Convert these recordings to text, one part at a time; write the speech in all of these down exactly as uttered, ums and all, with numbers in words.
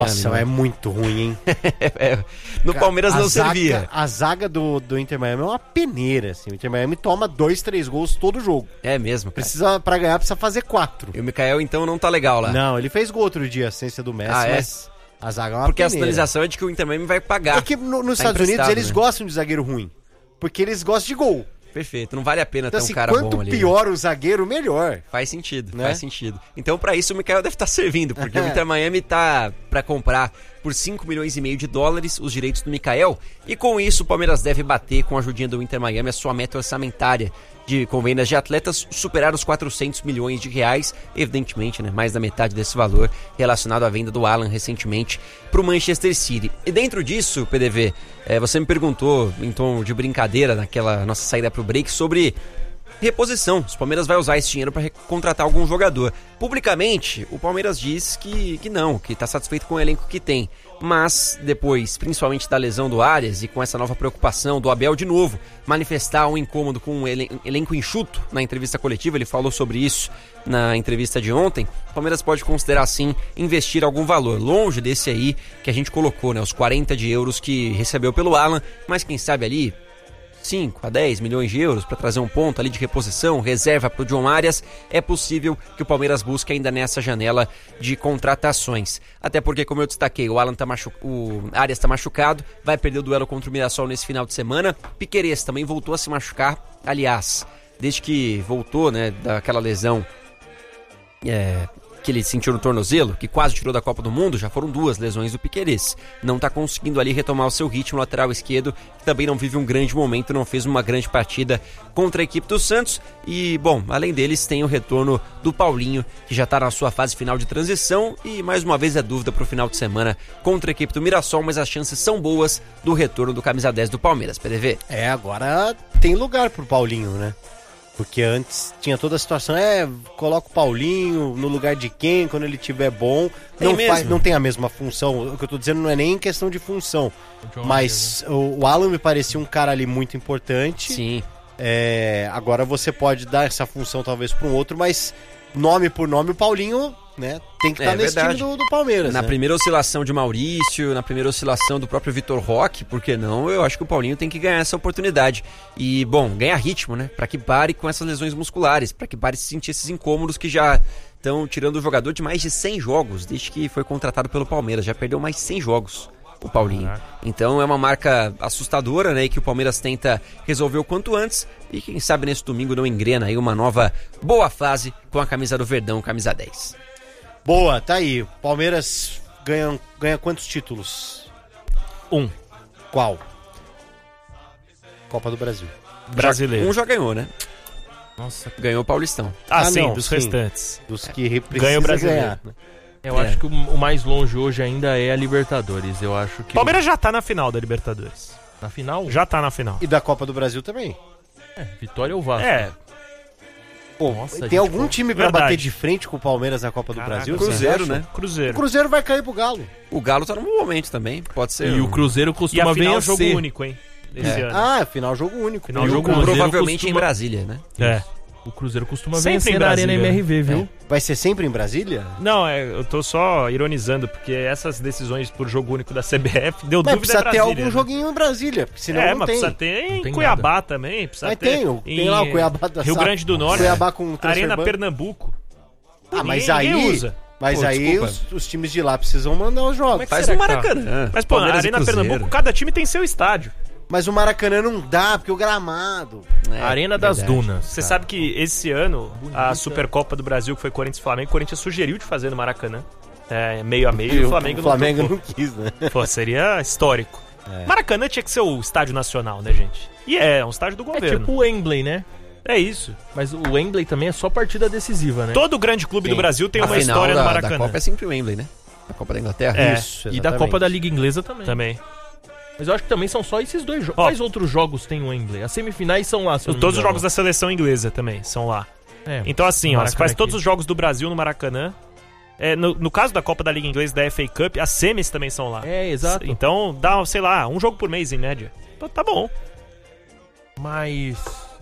Nossa, é muito ruim, hein? é, no Palmeiras a não zaga, servia. A zaga do, do Inter Miami é uma peneira, assim. O Inter Miami toma dois, três gols todo jogo. É mesmo, cara. Precisa, pra ganhar, precisa fazer quatro. E o Mikael, então, não tá legal lá. Não, ele fez gol outro dia, a assistência do Messi, Ah, é? mas a zaga é uma Porque peneira. a sinalização é de que o Inter Miami vai pagar. É que no, nos Tá Estados Unidos emprestado, eles né? gostam de zagueiro ruim. Porque eles gostam de gol. Perfeito, não vale a pena Então, ter assim, um cara quanto bom ali. pior o zagueiro, melhor. Faz sentido, Né? faz sentido. Então, pra isso, o Mikael deve estar servindo, porque o Inter Miami tá pra comprar por cinco milhões e meio de dólares os direitos do Mikael, e com isso o Palmeiras deve bater, com a ajudinha do Inter Miami, a sua meta orçamentária de com vendas de atletas, superar os quatrocentos milhões de reais, evidentemente, né, mais da metade desse valor relacionado à venda do Alan recentemente pro Manchester City. E dentro disso, P D V, é, você me perguntou, em tom de brincadeira, naquela nossa saída pro break, sobre reposição. O Palmeiras vai usar esse dinheiro para contratar algum jogador. Publicamente, o Palmeiras diz que, que não, que está satisfeito com o elenco que tem. Mas depois, principalmente da lesão do Arias e com essa nova preocupação do Abel de novo, manifestar um incômodo com um elen- elenco enxuto na entrevista coletiva, ele falou sobre isso na entrevista de ontem, o Palmeiras pode considerar sim investir algum valor, longe desse aí que a gente colocou, né, os quarenta de euros que recebeu pelo Alan, mas quem sabe ali cinco a dez milhões de euros para trazer um ponto ali de reposição, reserva para o John Arias, é possível que o Palmeiras busque ainda nessa janela de contratações. Até porque, como eu destaquei, o Alan tá machu... o Arias está machucado, vai perder o duelo contra o Mirassol nesse final de semana. Piquerez também voltou a se machucar, aliás, desde que voltou, né, daquela lesão é, que ele sentiu no tornozelo, que quase tirou da Copa do Mundo, já foram duas lesões do Piquerez. Não está conseguindo ali retomar o seu ritmo, lateral esquerdo, que também não vive um grande momento, não fez uma grande partida contra a equipe do Santos. E, bom, além deles, tem o retorno do Paulinho, que já está na sua fase final de transição, e mais uma vez é dúvida para o final de semana contra a equipe do Mirassol, mas as chances são boas do retorno do camisa dez do Palmeiras, P D V. É, agora tem lugar pro Paulinho, né? Porque antes tinha toda a situação, é, coloca o Paulinho no lugar de quem, quando ele tiver bom. Tem Não, mesmo. faz, não tem a mesma função. O que eu tô dizendo não é nem questão de função. Mas o, o Alan me parecia um cara ali muito importante. Sim. É, agora você pode dar essa função talvez para um outro, mas nome por nome o Paulinho, né, tem que estar É nesse verdade. time do, do Palmeiras. Na né? primeira oscilação de Maurício, na primeira oscilação do próprio Vitor Roque, por que não? Eu acho que o Paulinho tem que ganhar essa oportunidade. E, bom, ganhar ritmo, né? Pra que pare com essas lesões musculares, pra que pare de sentir esses incômodos que já estão tirando o jogador de mais de cem jogos, desde que foi contratado pelo Palmeiras. Já perdeu mais de cem jogos, o Paulinho. Então é uma marca assustadora, né? E que o Palmeiras tenta resolver o quanto antes. E quem sabe nesse domingo não engrena aí uma nova boa fase com a camisa do Verdão, camisa dez. Boa, tá aí. Palmeiras ganha, ganha quantos títulos? Um. Qual? Copa do Brasil. Brasileiro. Um já ganhou, né? Nossa. Ganhou o Paulistão. Ah, Ah, sim, não, dos sim. restantes. Dos que precisa Ganha o brasileiro. ganhar. né? Eu É. acho que o, o mais longe hoje ainda é a Libertadores. Eu acho que. Palmeiras já tá na final da Libertadores. o- na final? Já tá na final. E da Copa do Brasil também. É, Vitória ou Vasco? É, Pô, Nossa, tem gente, algum pô. time pra Verdade. bater de frente com o Palmeiras na Copa do Caraca, Brasil? Cruzeiro, vocês acham? né? O Cruzeiro. Cruzeiro vai cair pro Galo. O Galo tá num bom momento também. Pode ser. E o um- Cruzeiro E costuma a final é jogo vencer. único, hein? Esse É. ano. Ah, final jogo único. Final E o jogo Cruzeiro único. Provavelmente costuma- em Brasília, né? É. O Cruzeiro costuma Sempre vencer em na Arena Brasília, M R V, viu? Vai ser sempre em Brasília? Não, é, eu tô só ironizando, porque essas decisões por jogo único da C B F deu Mas dúvida precisa é ter Brasília, algum né? joguinho em Brasília, porque senão É, não mas tem. precisa ter em Não tem Cuiabá nada. também. Precisa Mas ter tem, o- tem lá o Cuiabá da Rio Sa- Grande do Norte. Cuiabá com transfer Arena ban. Pernambuco. Ah, mas Ninguém- ninguém aí, usa. mas Pô, aí desculpa. os, os times de lá precisam mandar os jogos. Faz será um que tá? Maracanã. Mas, pô, na Palmeiras e Arena Cruzeiro. Pernambuco, cada time tem seu estádio. Mas o Maracanã não dá, porque o gramado. É, Arena das verdade. Dunas. Você cara. sabe que esse ano, a Supercopa do Brasil, que foi Corinthians e Flamengo, o Corinthians sugeriu de fazer no Maracanã. É, meio a meio, e o Flamengo, o Flamengo não não topou. quis, né? Pô, seria histórico. É. Maracanã tinha que ser o estádio nacional, né, gente? E é, é um estádio do É governo. tipo o Wembley, né? É isso. Mas o Wembley também é só partida decisiva, né? Todo grande clube Sim. do Brasil tem A uma final história da, no da Maracanã. Copa é sempre o Wembley, né? A Copa da Inglaterra. É. Isso, E da exatamente. Copa da Liga Inglesa também. Também. Mas eu acho que também são só esses dois jogos. Ó. Quais outros jogos tem o Wembley? As semifinais são lá, se eu não me Todos os engano. jogos da seleção inglesa também são lá. É, Então, assim, ó, Maracanã você faz aqui. todos os jogos do Brasil no Maracanã. É, no, no caso da Copa da Liga Inglesa e da F A Cup, as semis também são lá. É, exato. Então, dá, sei lá, um jogo por mês em média. Então, tá bom. Mas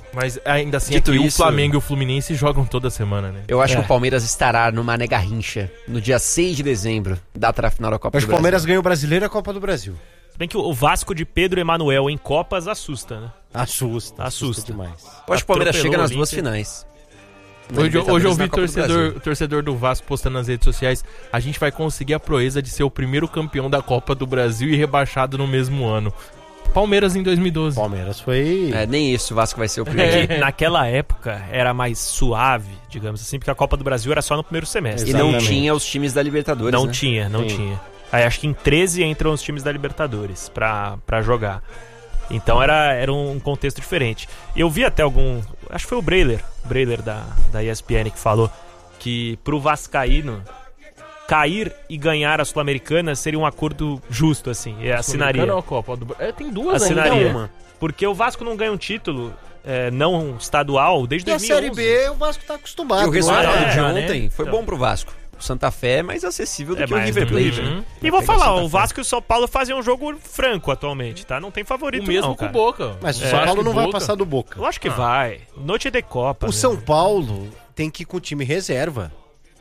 Mas ainda assim, Dito aqui, isso- o Flamengo e o Fluminense jogam toda semana, né? Eu acho É. que o Palmeiras estará no Mané Garrincha no dia seis de dezembro, data da final da Copa Acho do que o Palmeiras Brasil. ganha o Brasileiro e a Copa do Brasil. Se bem que o Vasco de Pedro Emanuel em Copas assusta, né? Assusta. Assusta. demais. Eu acho que o Palmeiras Atropelou chega nas o duas Olímpia. finais. Na Hoje, Libertadores hoje eu e na vi Copa do Brasil. torcedor, torcedor do Vasco postando nas redes sociais. A gente vai conseguir a proeza de ser o primeiro campeão da Copa do Brasil e rebaixado no mesmo ano. Palmeiras em dois mil e doze. Palmeiras foi... É, nem isso, o Vasco vai ser o É primeiro. que naquela época era mais suave, digamos assim, porque a Copa do Brasil era só no primeiro semestre. E não Exatamente. tinha os times da Libertadores, Não né? tinha, não Sim. tinha. Aí acho que em treze entram os times da Libertadores pra, pra jogar. Então era, era um contexto diferente. Eu vi até algum... Acho que foi o Breiler, Breiler da, da E S P N que falou que pro Vascaíno cair e ganhar a Sul-Americana seria um acordo justo, assim. E assinaria. Não, a Copa do... é, tem duas Assinaria. ainda. Uma. Porque o Vasco não ganha um título é, não estadual desde E a dois mil e onze. Série B, o Vasco tá acostumado. E o resultado é, de já, ontem né? foi Então. bom pro Vasco. O Santa Fé é mais acessível do É que o mais River do que o Plate. River. né? E vou Vai pegar falar, Santa o Fé. Vasco e o São Paulo fazem um jogo franco atualmente, tá? Não tem favorito O mesmo não, com o cara. Boca. Mas o É. São Paulo não vai Boca. passar do Boca. Eu acho que vai. Noite de Copa. O né? São Paulo tem que ir com o time reserva,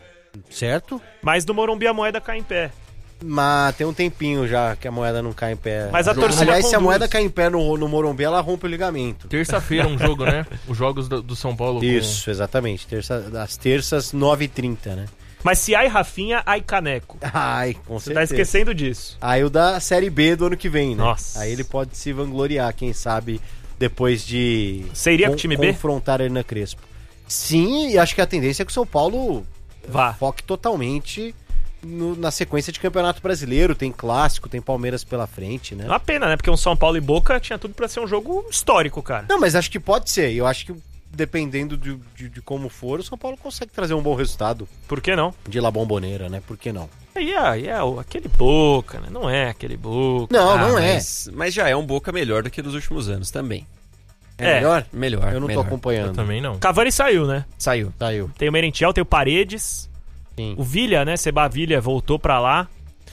certo? Mas no Morumbi a moeda cai em pé. Mas tem um tempinho já que a moeda não cai em pé. Mas a torcida Aliás, se a conduz. moeda cai em pé no, no Morumbi, ela rompe o ligamento. Terça-feira um jogo, né? Os jogos do, do São Paulo. com- Isso, exatamente. Terça, das terças, nove e trinta, né? Mas se ai Rafinha, ai Caneco. Ai, com Você tá certeza. esquecendo disso. Aí o da Série B do ano que vem, né? Nossa. Aí ele pode se vangloriar, quem sabe, depois de Você iria com o time B? confrontar a Hernan Crespo. Sim, e acho que a tendência é que o São Paulo Vá. foque totalmente no- na sequência de Campeonato Brasileiro. Tem Clássico, tem Palmeiras pela frente, né? É uma pena, né? Porque um São Paulo e Boca tinha tudo pra ser um jogo histórico, cara. Não, mas acho que pode ser. Eu acho que dependendo de, de- de como for, o São Paulo consegue trazer um bom resultado Por que não? de La Bombonera, né? Por que não? E é, e é o- aquele Boca, né? Não é aquele Boca. Não, Ah, não é. mas, mas já é um Boca melhor do que dos últimos anos também. É, É. melhor? Melhor. Eu não melhor. tô acompanhando. Eu também não. Cavani saiu, né? Saiu. Saiu. Tem o Merentiel, tem o Paredes. Sim. O Villa, né? Seba Villa voltou pra lá.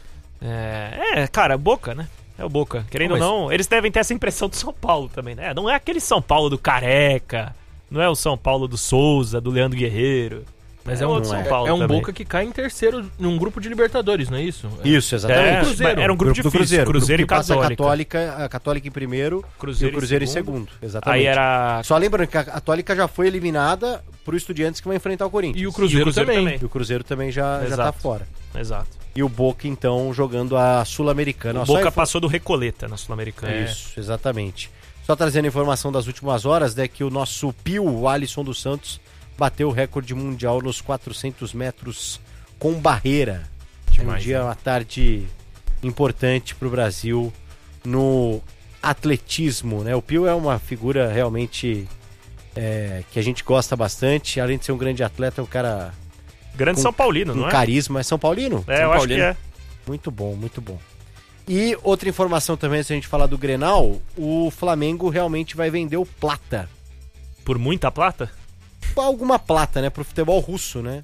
É, é, cara, Boca, né? É o Boca. Querendo Não, mas- ou não, eles devem ter essa impressão do São Paulo também, né? Não é aquele São Paulo do Careca. Não é o São Paulo do Souza, do Leandro Guerreiro. Mas É é, um, outro São Paulo é um também. Boca que cai em terceiro num grupo de Libertadores, não é isso? Isso, É, exatamente. Cruzeiro. era um grupo, Grupo do difícil. Cruzeiro. Cruzeiro, grupo que e passa a Católica. Católica, a Católica em primeiro Cruzeiro e o Cruzeiro em em segundo. segundo. Exatamente. Aí era Só lembrando que a Católica já foi eliminada pro Estudiantes que vai enfrentar o Corinthians. E o Cruzeiro, E o Cruzeiro também. também. E o Cruzeiro também já, já tá Exato. fora. Exato. E o Boca, então, jogando a Sul-Americana. O Ó, só Boca info- passou do Recoleta na Sul-Americana. É. Isso, exatamente. Só trazendo a informação das últimas horas, né, que o nosso Pio, o Alisson dos Santos, bateu o recorde mundial nos quatrocentos metros com barreira. Demais, um dia, né? uma tarde importante pro Brasil no atletismo, né? O Pio é uma figura realmente é, que a gente gosta bastante. Além de ser um grande atleta, é um cara Grande Com- São Paulino, com não é? carisma. É São Paulino? É, São eu acho Paulino. que é. Muito bom, muito bom. E outra informação também, se a gente falar do Grenal, o Flamengo realmente vai vender o Plata. Por muita plata? Alguma plata, né? Pro futebol russo, né?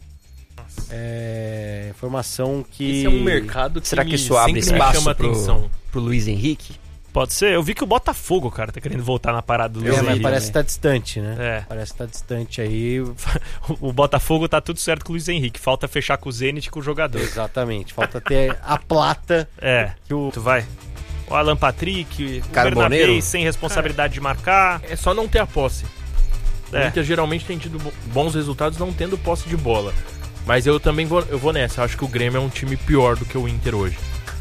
É... Informação que... Esse é um mercado que Será que me- isso abre sempre me espaço chama pro, atenção. pro Luiz Henrique? Pode ser. Eu vi que o Botafogo, cara, tá querendo voltar na parada do É, Luiz mas Henrique. parece que tá distante, né? É. Parece que tá distante aí. O Botafogo tá tudo certo com o Luiz Henrique. Falta fechar com o Zenit e com o jogador. Exatamente. Falta ter a plata É. que o... Tu vai. O Alan Patrick, o Carboneiro. Bernabé sem responsabilidade de marcar. É só não ter a posse. O É. Inter geralmente tem tido bo- bons resultados não tendo posse de bola. Mas eu também vou, eu vou nessa. Eu acho que o Grêmio é um time pior do que o Inter hoje.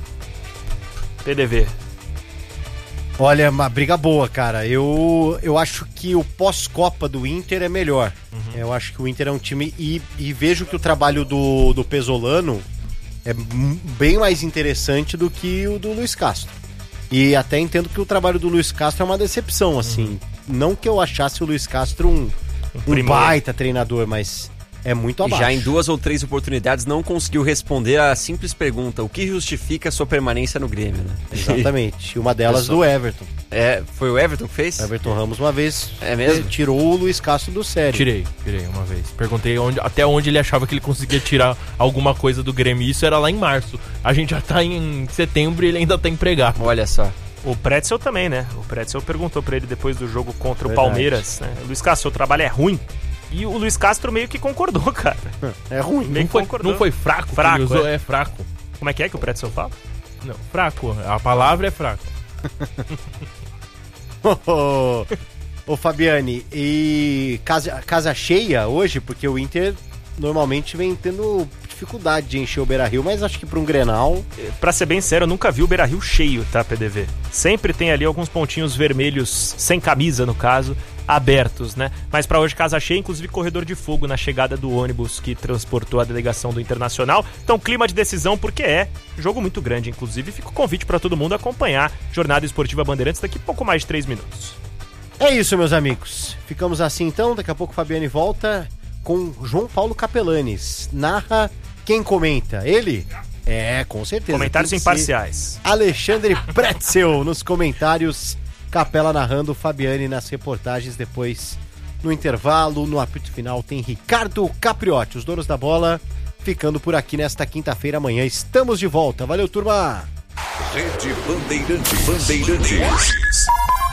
P D V. Olha, uma briga boa, cara. Eu, eu acho que o pós-Copa do Inter é melhor. Eu acho que o Inter é um time... E, e vejo que o trabalho do, do Pesolano é m- bem mais interessante do que o do Luiz Castro. E até entendo que o trabalho do Luiz Castro é uma decepção, assim. Não que eu achasse o Luiz Castro um, um primor. baita treinador, mas é muito E abaixo. já em duas ou três oportunidades não conseguiu responder a simples pergunta: o que justifica a sua permanência no Grêmio, né? Exatamente. E uma delas Pessoal. do Everton. É, foi o Everton que fez? O Everton Ramos uma vez É mesmo? tirou o Luiz Castro do sério. Tirei, tirei uma vez. Perguntei onde, até onde ele achava que ele conseguia tirar alguma coisa do Grêmio. Isso era lá em março. A gente já tá em setembro e ele ainda tá empregado. Olha só. O Pretzel também, né? O Pretzel perguntou pra ele depois do jogo contra Verdade. o Palmeiras, né? Luiz Castro, seu trabalho é ruim. E o Luiz Castro meio que concordou, cara. É ruim. Meio Não que foi, concordou. não foi fraco, que Fraco, ele usou, é. é fraco. Como é que é que o Pretzel fala? Não, fraco, a palavra é fraco. Ô, ô Fabiane, e casa, casa cheia hoje, porque o Inter normalmente vem tendo dificuldade de encher o Beira-Rio, mas acho que para um Grenal... Pra ser bem sério, eu nunca vi o Beira-Rio cheio, tá, P D V? Sempre tem ali alguns pontinhos vermelhos, sem camisa no caso, abertos, né? Mas pra hoje casa cheia, inclusive corredor de fogo na chegada do ônibus que transportou a delegação do Internacional. Então clima de decisão porque é jogo muito grande, inclusive fica o convite pra todo mundo acompanhar Jornada Esportiva Bandeirantes daqui a pouco mais de três minutos. É isso, meus amigos. Ficamos assim então, daqui a pouco o Fabiane volta com João Paulo Capelanes. Narra quem comenta? Ele? É, com certeza. Comentários tem que imparciais. ser Alexandre Pretzel nos comentários, Capela narrando, Fabiane nas reportagens depois no intervalo, no apito final tem Ricardo Capriotti, os donos da bola, ficando por aqui nesta quinta-feira. Amanhã estamos de volta. Valeu, turma! Rede Bandeirantes. Bandeirantes.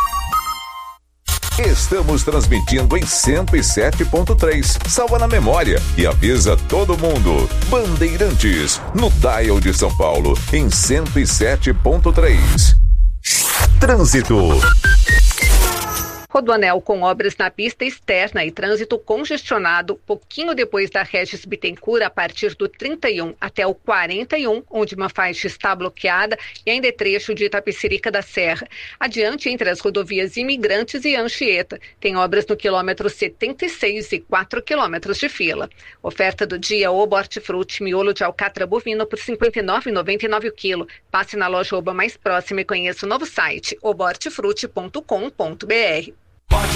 Estamos transmitindo em cento e sete ponto três. Salva na memória e avisa todo mundo. Bandeirantes, no dial de São Paulo, em cento e sete ponto três. Trânsito. Rodoanel com obras na pista externa e trânsito congestionado pouquinho depois da Regis Bittencourt a partir do trinta e um até o quarenta e um, onde uma faixa está bloqueada, e ainda é trecho de Itapecerica da Serra. Adiante, entre as rodovias Imigrantes e Anchieta, tem obras no quilômetro setenta e seis e quatro quilômetros de fila. Oferta do dia: Oba Hortifruti, miolo de alcatra bovino por cinquenta e nove reais e noventa e nove o quilo. Passe na loja Oba mais próxima e conheça o novo site oba hortifruti ponto com ponto br. Pode